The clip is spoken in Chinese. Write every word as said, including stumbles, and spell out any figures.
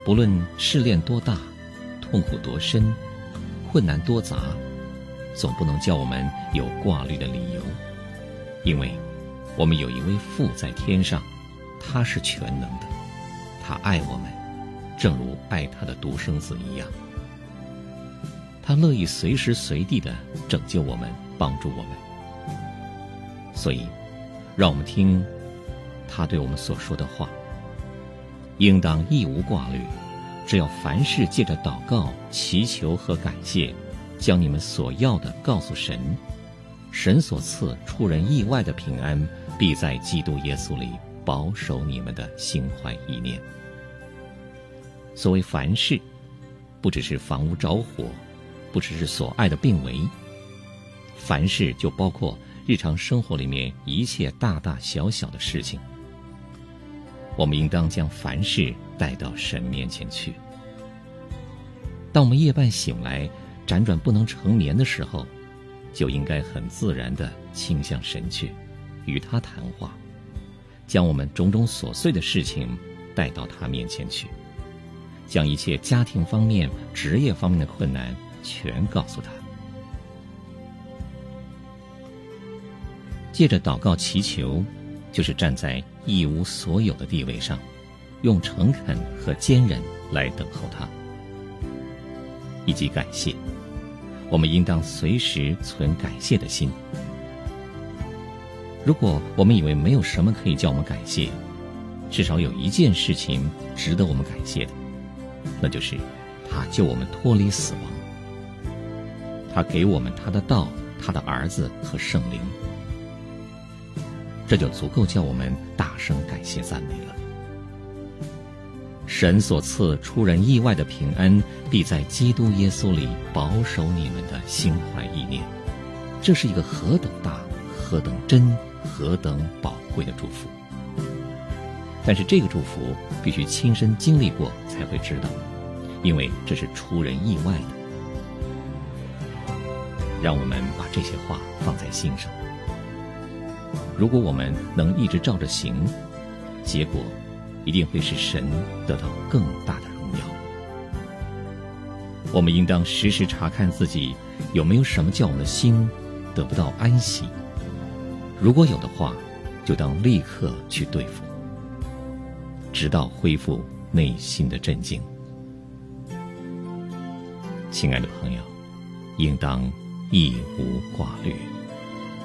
不论试炼多大，痛苦多深，困难多杂，总不能叫我们有挂虑的理由，因为我们有一位父在天上，他是全能的，他爱我们，正如爱他的独生子一样。他乐意随时随地地拯救我们，帮助我们。所以让我们听他对我们所说的话，应当一无挂虑，只要凡事借着祷告、祈求和感谢，将你们所要的告诉神，神所赐出人意外的平安，必在基督耶稣里保守你们的心怀意念。所谓凡事，不只是房屋着火，不只是所爱的病危，凡事就包括日常生活里面一切大大小小的事情。我们应当将凡事带到神面前去。当我们夜半醒来辗转不能成眠的时候，就应该很自然地倾向神去，与他谈话，将我们种种琐碎的事情带到他面前去，将一切家庭方面、职业方面的困难全告诉他。借着祷告祈求，就是站在一无所有的地位上，用诚恳和坚忍来等候他。以及感谢，我们应当随时存感谢的心。如果我们以为没有什么可以叫我们感谢，至少有一件事情值得我们感谢的，那就是他救我们脱离死亡，他给我们他的道、他的儿子和圣灵，这就足够叫我们大声感谢赞美了。神所赐出人意外的平安，必在基督耶稣里保守你们的心怀意念。这是一个何等大、何等真、何等宝贵的祝福。但是这个祝福必须亲身经历过才会知道，因为这是出人意外的。让我们把这些话放在心上。如果我们能一直照着行，结果一定会使神得到更大的荣耀。我们应当时时查看自己有没有什么叫我们的心得不到安息，如果有的话，就当立刻去对付，直到恢复内心的镇静。亲爱的朋友，应当一无挂虑。